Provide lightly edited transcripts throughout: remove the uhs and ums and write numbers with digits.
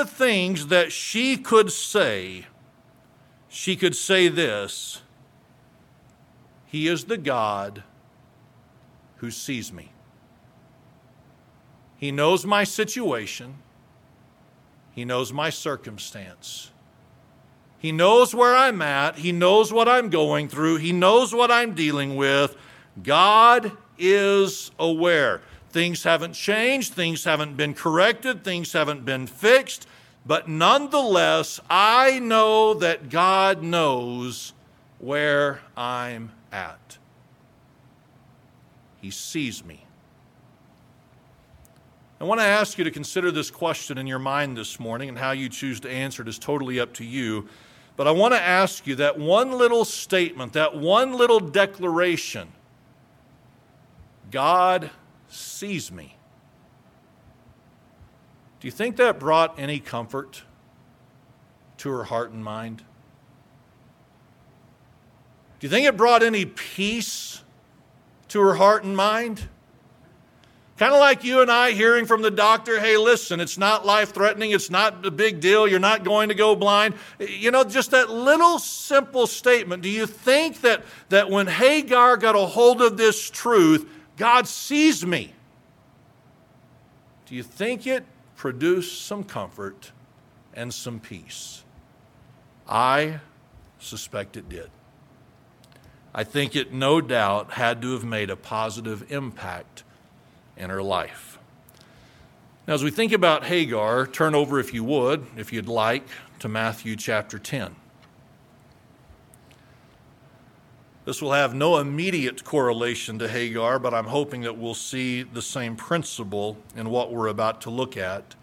the things that she could say this: He is the God who sees me. He knows my situation. He knows my circumstance. He knows where I'm at. He knows what I'm going through. He knows what I'm dealing with. God is aware. Things haven't changed. Things haven't been corrected. Things haven't been fixed. But nonetheless, I know that God knows where I'm at. He sees me. I want to ask you to consider this question in your mind this morning, and how you choose to answer it is totally up to you. But I want to ask you that one little statement, that one little declaration: God sees me. Do you think that brought any comfort to her heart and mind? Do you think it brought any peace to her heart and mind? Kind of like you and I hearing from the doctor, hey, listen, it's not life-threatening, it's not a big deal, you're not going to go blind. You know, just that little simple statement. Do you think that when Hagar got a hold of this truth, God sees me, do you think it produced some comfort and some peace? I suspect it did. I think it no doubt had to have made a positive impact in her life. Now, as we think about Hagar, turn over, if you would, if you'd like, to Matthew chapter 10. This will have no immediate correlation to Hagar, but I'm hoping that we'll see the same principle in what we're about to look at.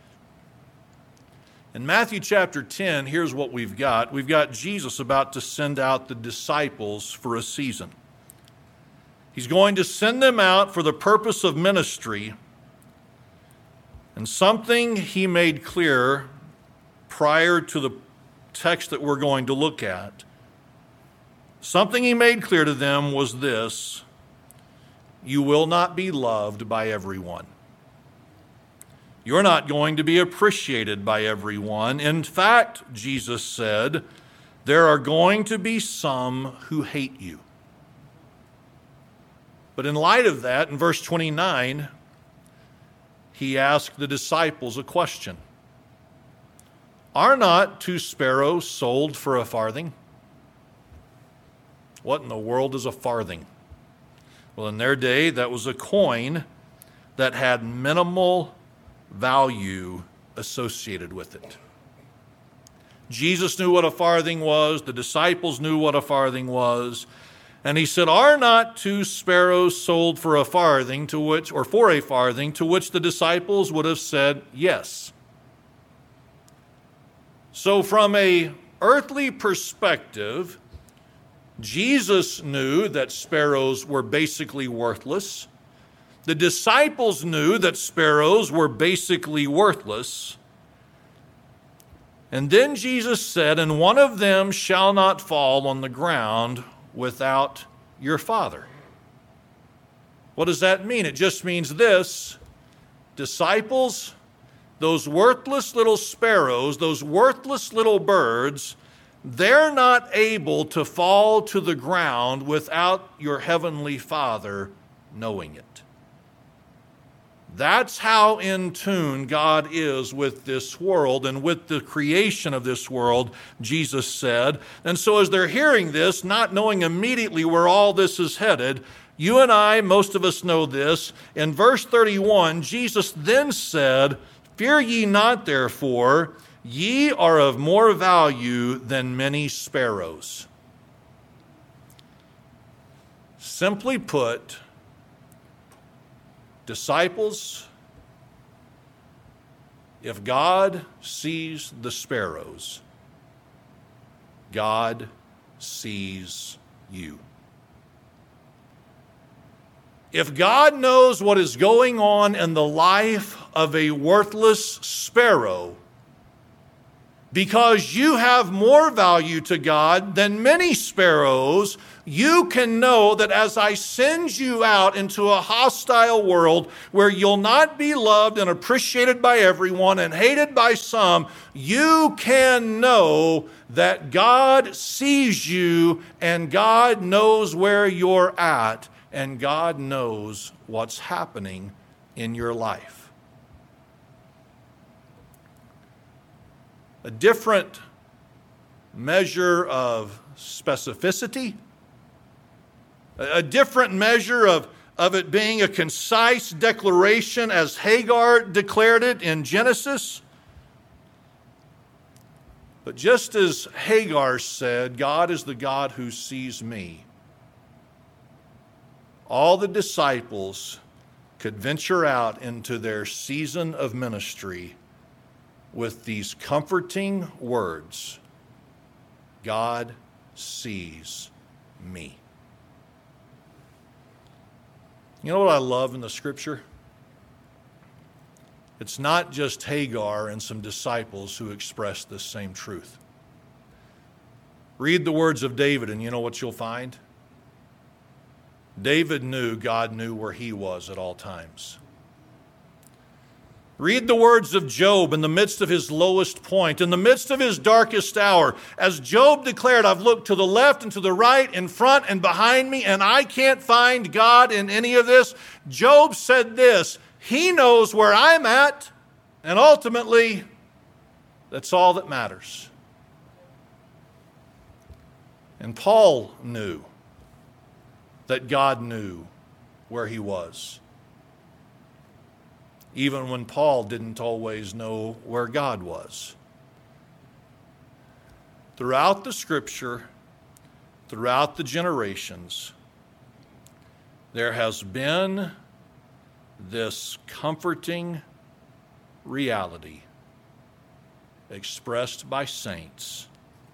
In Matthew chapter 10, here's what we've got. We've got Jesus about to send out the disciples for a season. He's going to send them out for the purpose of ministry. And something he made clear prior to the text that we're going to look at, something he made clear to them was this: you will not be loved by everyone. You're not going to be appreciated by everyone. In fact, Jesus said, there are going to be some who hate you. But in light of that, in verse 29, he asked the disciples a question. Are not 2 sparrows sold for a farthing? What in the world is a farthing? Well, in their day, that was a coin that had minimal value associated with it. Jesus knew what a farthing was. The disciples knew what a farthing was. And he said, are not 2 sparrows sold for a farthing, to which the disciples would have said yes. So from a earthly perspective, Jesus knew that sparrows were basically worthless. The disciples knew that sparrows were basically worthless. And then Jesus said, and one of them shall not fall on the ground without your Father. What does that mean? It just means this: disciples, those worthless little sparrows, those worthless little birds, they're not able to fall to the ground without your heavenly Father knowing it. That's how in tune God is with this world and with the creation of this world, Jesus said. And so as they're hearing this, not knowing immediately where all this is headed, you and I, most of us know this. In verse 31, Jesus then said, fear ye not therefore, ye are of more value than many sparrows. Simply put, disciples, if God sees the sparrows, God sees you. If God knows what is going on in the life of a worthless sparrow, because you have more value to God than many sparrows, you can know that as I send you out into a hostile world where you'll not be loved and appreciated by everyone and hated by some, you can know that God sees you and God knows where you're at and God knows what's happening in your life. A different measure of specificity, a different measure of it being a concise declaration as Hagar declared it in Genesis. But just as Hagar said, God is the God who sees me, all the disciples could venture out into their season of ministry with these comforting words: God sees me. You know what I love in the Scripture? It's not just Hagar and some disciples who express this same truth. Read the words of David and you know what you'll find? David knew God knew where he was at all times. Read the words of Job in the midst of his lowest point, in the midst of his darkest hour. As Job declared, I've looked to the left and to the right, in front and behind me, and I can't find God in any of this. Job said this: He knows where I'm at, and ultimately, that's all that matters. And Paul knew that God knew where he was, even when Paul didn't always know where God was. Throughout the Scripture, throughout the generations, there has been this comforting reality expressed by saints.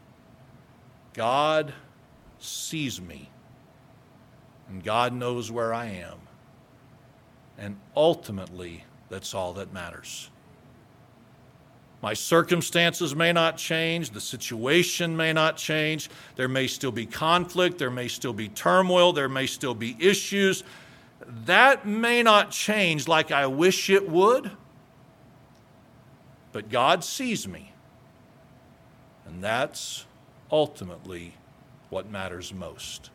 God sees me, and God knows where I am, and ultimately, that's all that matters. My circumstances may not change. The situation may not change. There may still be conflict. There may still be turmoil. There may still be issues. That may not change like I wish it would. But God sees me. And that's ultimately what matters most.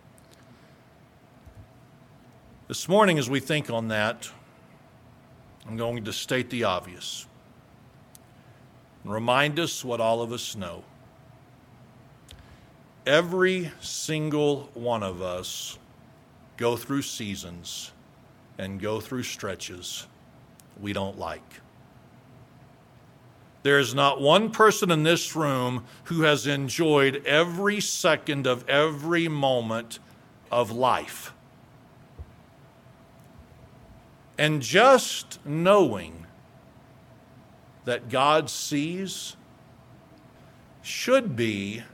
This morning, as we think on that, I'm going to state the obvious and remind us what all of us know. Every single one of us go through seasons and go through stretches we don't like. There is not one person in this room who has enjoyed every second of every moment of life. And just knowing that God sees should be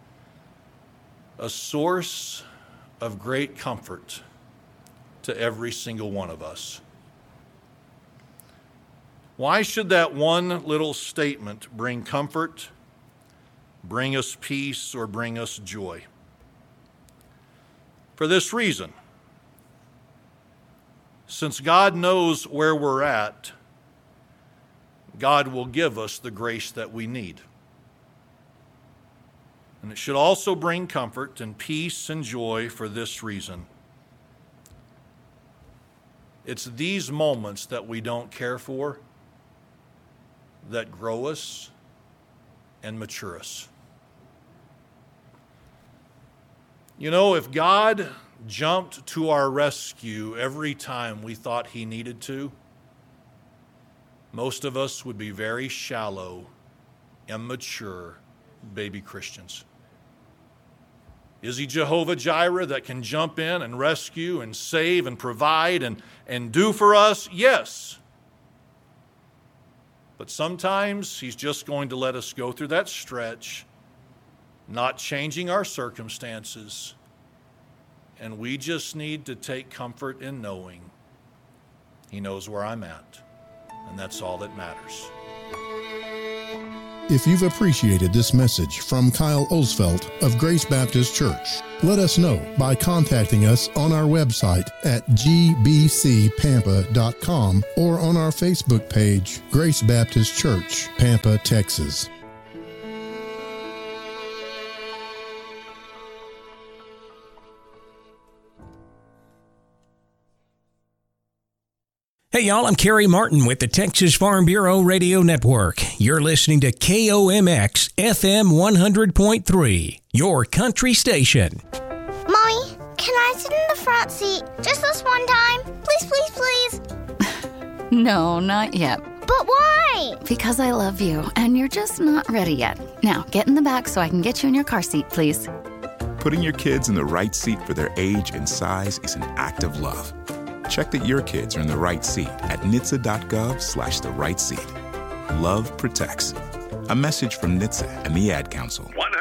a source of great comfort to every single one of us. Why should that one little statement bring comfort, bring us peace, or bring us joy? For this reason: since God knows where we're at, God will give us the grace that we need. And it should also bring comfort and peace and joy for this reason: it's these moments that we don't care for that grow us and mature us. You know, if God jumped to our rescue every time we thought he needed to, most of us would be very shallow, immature baby Christians. Is he Jehovah Jireh that can jump in and rescue and save and provide and do for us? Yes. But sometimes he's just going to let us go through that stretch, not changing our circumstances. And we just need to take comfort in knowing he knows where I'm at. And that's all that matters. If you've appreciated this message from Kyle Osfeld of Grace Baptist Church, let us know by contacting us on our website at gbcpampa.com or on our Facebook page, Grace Baptist Church, Pampa, Texas. Hey y'all, I'm Kerry Martin with the Texas Farm Bureau Radio Network. You're listening to KOMX FM 100.3, your country station. Mommy, can I sit in the front seat just this one time? Please, please, please. No, not yet. But why? Because I love you, and you're just not ready yet. Now, get in the back so I can get you in your car seat, please. Putting your kids in the right seat for their age and size is an act of love. Check that your kids are in the right seat at NHTSA.gov/the right seat. Love protects. A message from NHTSA and the Ad Council.